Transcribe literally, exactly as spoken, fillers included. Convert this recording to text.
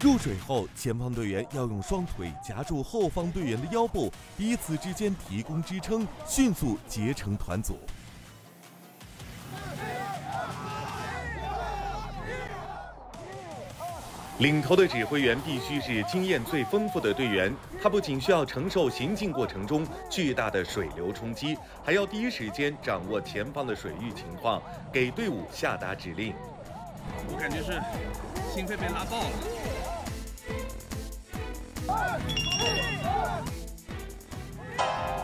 入水后，前方队员要用双腿夹住后方队员的腰部，彼此之间提供支撑，迅速结成团组。领头的指挥员必须是经验最丰富的队员，他不仅需要承受行进过程中巨大的水流冲击，还要第一时间掌握前方的水域情况，给队伍下达指令。 我感觉是心肺被拉爆了。